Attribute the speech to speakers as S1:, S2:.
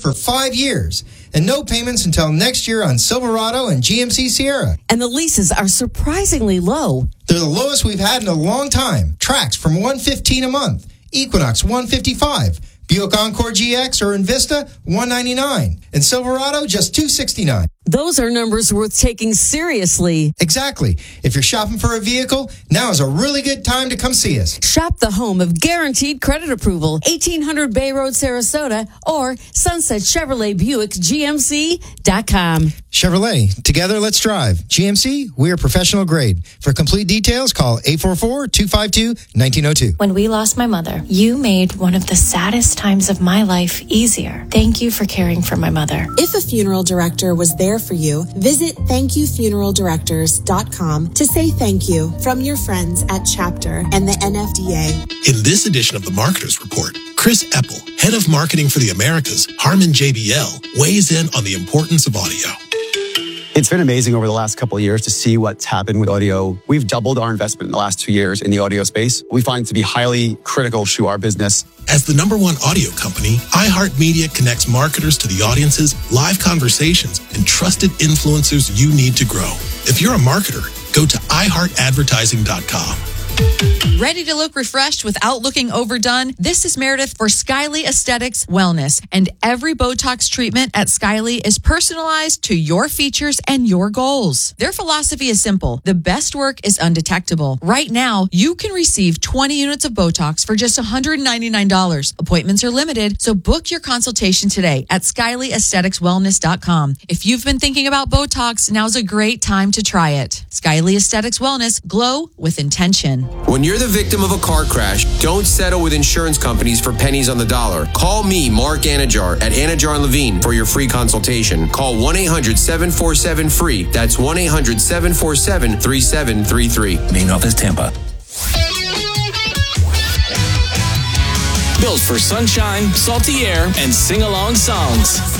S1: for 5 years. And no payments until next year on Silverado and GMC Sierra.
S2: And the leases are surprisingly low.
S1: They're the lowest we've had in a long time. Tracks from $115 a month. Equinox $155. Buick Encore GX or Invista $199. And Silverado just $269.
S2: Those are numbers worth taking seriously.
S1: Exactly. If you're shopping for a vehicle, now is a really good time to come see us.
S2: Shop the home of guaranteed credit approval, 1800 Bay Road, Sarasota, or Sunset Chevrolet Buick GMC.com.
S1: Chevrolet, together let's drive. GMC, we are professional grade. For complete details, call 844-252-1902.
S3: When we lost my mother, you made one of the saddest times of my life easier. Thank you for caring for my mother.
S4: If a funeral director was there for you, visit thankyoufuneraldirectors.com to say thank you from your friends at Chapter and the NFDA.
S5: In this edition of the Marketers Report, Chris Eppel, head of marketing for the Americas, Harman JBL, weighs in on the importance of audio.
S6: It's been amazing over the last couple of years to see what's happened with audio. We've doubled our investment in the last 2 years in the audio space. We find it to be highly critical to our business.
S5: As the #1 audio company, iHeartMedia connects marketers to the audiences, live conversations, and trusted influencers you need to grow. If you're a marketer, go to iHeartAdvertising.com.
S7: Ready to look refreshed without looking overdone? This is Meredith for Skyly Aesthetics Wellness, and every Botox treatment at Skyly is personalized to your features and your goals. Their philosophy is simple. The best work is undetectable. Right now, you can receive 20 units of Botox for just $199. Appointments are limited, so book your consultation today at SkylyAestheticsWellness.com. If you've been thinking about Botox, now's a great time to try it. Skyly Aesthetics Wellness, glow with intention.
S8: When you're the victim of a car crash, don't settle with insurance companies for pennies on the dollar. Call me, Mark Anajar, at Anajar & Levine for your free consultation. Call 1-800-747-FREE. That's 1-800-747-3733.
S9: Main office, Tampa. Built for sunshine, salty air, and sing-along songs.